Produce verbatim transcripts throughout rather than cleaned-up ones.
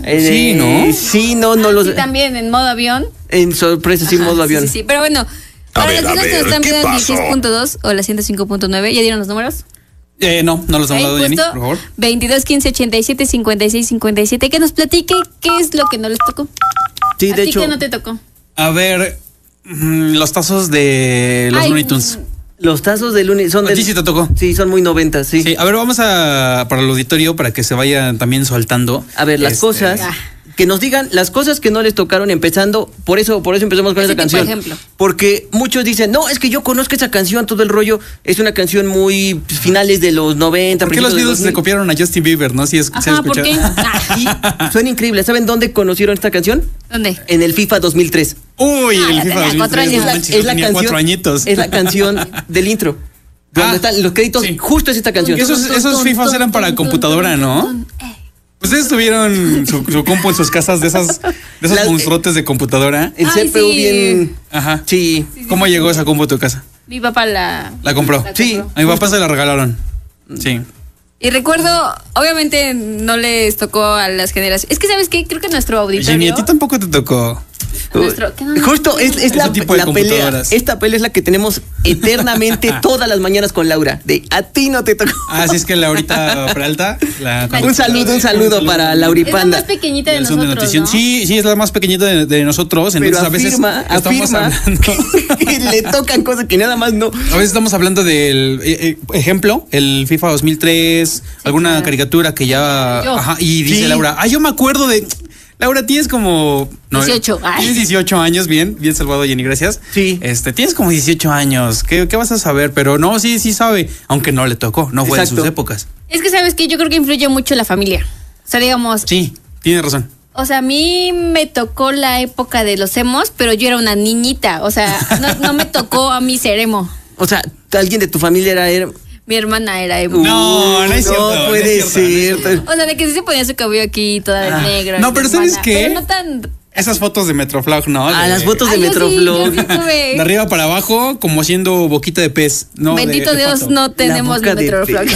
Eh, sí, ¿no? Sí, no, no ah, los. Sí, también en modo avión. En sorpresa, sí, Ajá, modo avión. Sí, sí, sí. Pero bueno, para ver, los a que ver, nos están ¿qué viendo en pasó? dieciséis punto dos o la ciento cinco punto nueve, ¿ya dieron los números? Eh, no, no los han Ok, dado, Jenny, justo por favor. veintidós, quince, ochenta y siete, cincuenta y seis, cincuenta y siete. Que nos platique qué es lo que no les tocó. Sí, ¿A de ti hecho. qué no te tocó? A ver, mm, los tazos de los Ay, Looney Tunes. Los tazos de lunes son ¿A de. ti sí te tocó? Sí, son muy noventas, sí. Sí, a ver, vamos a para el auditorio para que se vayan también soltando. A ver, las Este, cosas. Ah. Que nos digan las cosas que no les tocaron empezando. Por eso, por eso empezamos con Ese esa tipo de canción. ejemplo. Porque muchos dicen, no, es que yo conozco esa canción, todo el rollo. Es una canción muy pues, finales de los noventa. ¿Por qué los principios de Beatles le dos mil. copiaron a Justin Bieber, no? Si es, se Ajá, ¿por escucha. qué? Ah, Y suena increíble. ¿Saben dónde conocieron esta canción? ¿Dónde? En el FIFA dos mil tres. Uy, Ah, el ya FIFA tenía cuatro dos mil tres, años. no manches, yo tenía cuatro añitos. Es la canción del intro. Donde Ah, están los créditos, sí. justo es esta canción. Esos, esos FIFAs eran para computadora, ¿no? Ustedes tuvieron su, su compu en sus casas de esas, de esos Las- monstruotes de computadora. El Ay, C P U sí. bien. Ajá. Sí. ¿Cómo llegó esa compu a tu casa? Mi papá la... La compró. La Sí. compró. A mi papá se la regalaron. Sí. Y recuerdo, obviamente no les tocó a las generaciones. Es que, ¿sabes qué? Creo que nuestro auditorio... Jenny, a ti tampoco te tocó. nuestro- ¿qué no? Justo es, es la, Ese tipo de la pelea. computadoras. Esta pelea es la que tenemos eternamente todas las mañanas con Laura. De a ti no te tocó. Ah, sí, es que Laurita Peralta. La Un saludo, un saludo para Es la Lauripanda. más pequeñita de el son de nosotros, notición. ¿no? Sí, sí, es la más pequeñita de, de nosotros. Entonces Pero a veces afirma, estamos afirma hablando. que le tocan cosas que nada más no. A veces estamos hablando del eh, eh, ejemplo, el FIFA dos mil tres, alguna claro. caricatura que ya. Yo. Ajá, y dice Sí. Laura, ah, yo me acuerdo de. Laura, tienes como. no, dieciocho. Ay. Tienes dieciocho años, bien, bien salvado, Jenny, gracias. Sí. Este, tienes como dieciocho años. ¿Qué, qué vas a saber? Pero no, sí, sí sabe. Aunque no le tocó, no fue de Exacto. sus épocas. Es que, ¿sabes qué? Yo creo que influye mucho la familia. O sea, digamos... Sí, tienes razón. O sea, a mí me tocó la época de los emos, pero yo era una niñita. O sea, no, no me tocó a mí ser emo. O sea, alguien de tu familia era. era- Mi hermana era emo. No, no es cierto, No no puede es cierto, no es ser. O sea, de que sí se ponía su cabello aquí, toda de negro. No, mi pero ¿sabes hermana. qué? Pero no tan... Esas fotos de Metroflog, ¿no? Ah, De- las fotos de Ay, yo sí, Metroflog. yo sí tuve. De arriba para abajo, como haciendo boquita de pez. No, de- Bendito de Dios, pato. no tenemos boca de Metroflog.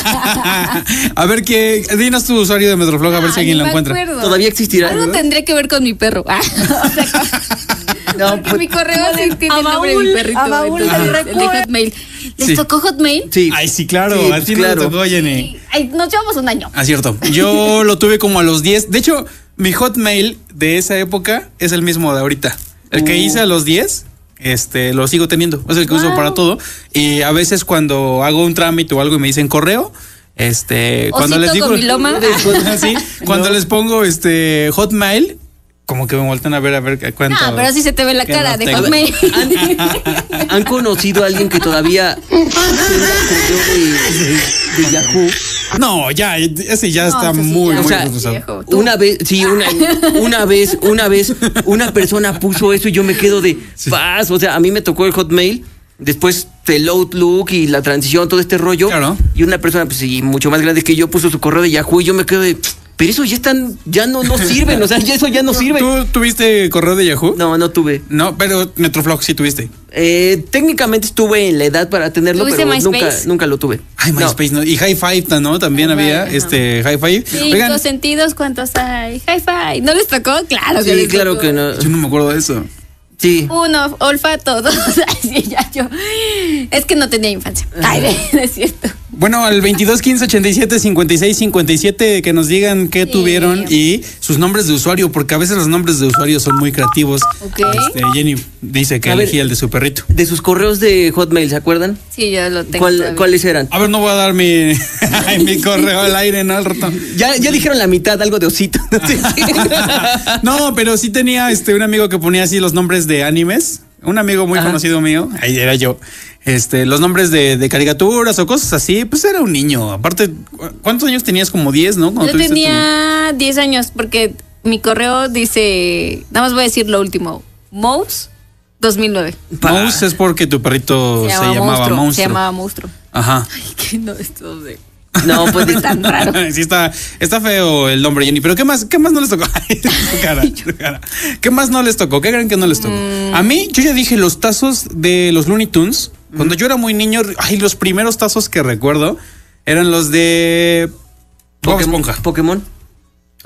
A ver, qué, dinos tu usuario de Metroflog, a ver si Ay, alguien ni lo me encuentra. acuerdo. Todavía existirá. Algo ¿verdad? tendría que ver con mi perro. Ah, o sea, No, porque pues- mi correo sí tiene el nombre de mi Abaúl, perrito. Abaúl, entonces, ¿te el de recuerdas? Hotmail. ¿Les Sí. tocó Hotmail? Sí. Ay, sí, claro, Sí, a pues ti claro. no te tocó, Jenny. Ay, nos llevamos un año. Ah, cierto. Yo lo tuve como a los diez. De hecho, mi Hotmail de esa época es el mismo de ahorita. El que Uh. hice a los diez, este, lo sigo teniendo. Es el que uso Wow. para todo. Y a veces cuando hago un trámite o algo y me dicen correo, este, cuando Osito les digo. Gomiloma. Sí, cuando No. les pongo este Hotmail, como que me vueltan a ver a ver qué cuánto. Ah, pero sí se te ve la que cara no de tengo. Hotmail. ¿Han, han conocido a alguien que todavía tenga correo de, de Yahoo? No, ya, ese ya No, está ese sí muy, ya. muy O sea, usado. viejo. Tú. Una vez, sí, una, una vez, una vez, una persona puso eso y yo me quedo de paz. O sea, a mí me tocó el Hotmail, después el Outlook y la transición, todo este rollo. Claro. Y una persona, pues sí, mucho más grande que yo, puso su correo de Yahoo y yo me quedo de, pero eso ya están, ya no, no sirven, o sea, ya eso ya no sirve. ¿Tú tuviste correo de Yahoo? No, no tuve. No, pero Metroflog sí tuviste. Eh, técnicamente estuve en la edad para tenerlo, ¿Tuviste pero nunca, MySpace? nunca lo tuve. Ay, No. MySpace, ¿no? Y High Five, ¿no? También High había Five, este High Five. Oigan, Cinco sentidos, ¿cuántos hay? Hi-Fi. ¿No les tocó? Claro que Sí, les claro tocó. que no. yo no me acuerdo de eso. Sí. Uno, olfato, dos. Ay, sí, ya yo. Es que no tenía infancia. Ay, no es cierto. Bueno, al veintidós quince ochenta y siete cincuenta y seis cincuenta y siete que nos digan qué Sí. tuvieron y sus nombres de usuario, porque a veces los nombres de usuario son muy creativos. Ok. Este, Jenny dice que A ver. elegía el de su perrito. De sus correos de Hotmail, ¿se acuerdan? Sí, yo lo tengo. ¿Cuál- todavía. ¿Cuáles eran? A ver, no voy a dar mi, mi correo al aire, ¿no? Al rato. Ya, ya dijeron la mitad, algo de osito. No sé. No, pero sí tenía este un amigo que ponía así los nombres de animes. Un amigo muy Ajá. conocido mío, ahí era yo. Este, los nombres de, de caricaturas o cosas así, pues era un niño. Aparte, ¿cu- ¿cuántos años tenías? Como diez, ¿no? Cuando Yo tuviste tenía diez años porque mi correo dice, nada más voy a decir lo último, Mouse dos mil nueve. tu- Mouse es porque tu perrito se, llamaba monstruo, Monstruo. Se llamaba Monstruo. Ajá. Ay, que no, esto de... No, pues Es tan raro. Sí, está, está feo el nombre, Jenny. Pero ¿qué más, qué más no les tocó? Ay, tu cara, tu cara. ¿Qué más no les tocó? ¿Qué creen que no les tocó? Mm. A mí, yo ya dije los tazos de los Looney Tunes. Cuando yo era muy niño, ay, los primeros tazos que recuerdo eran los de Bob Pokémon. Esponja. Pokémon.